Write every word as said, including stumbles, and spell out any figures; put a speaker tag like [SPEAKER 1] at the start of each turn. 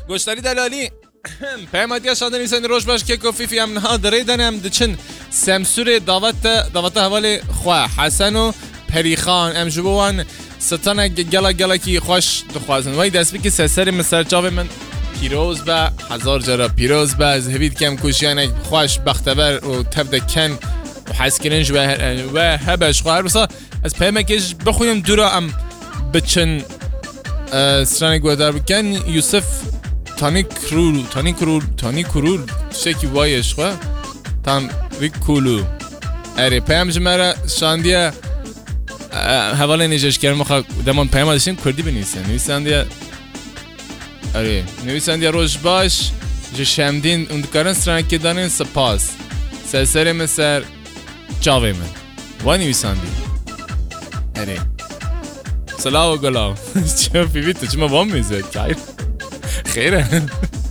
[SPEAKER 1] گشتاری دلالی پیامدیا شادن نیستن روش باش که کفیفی هم نه داره دنم دچن سمسور دعوت دعوت حوالی خواه حسن و پریخان ام جبوان ستانه گلا گلا کی خوش دخوازن وای دست بی که سسر مسر جاوه من پیروز به هزار جرا پیروز به از هبید کم کشیانه خوش بختبر و تبد کن و حسکرنج و و هبش خواه بسا از پیامکش بخویم دورا ام بچن سرانه گودار بکن یوسف تانی کرول تانی کرول تانی کرول شکی وایش خواه تام ریکولو اره پیام جمعه شاندیه حواله نیجش کرد مخواه دمان پیام داشتیم کردی بنویسن نویسندیه اره نویسندیه روش باش جو شمدین اون دکارن سرانه که دانین سپاس سرسر مسر جاوه من وای نویسندی اره سلام و گلام چه فیوی تو چه ما وام میزد خیره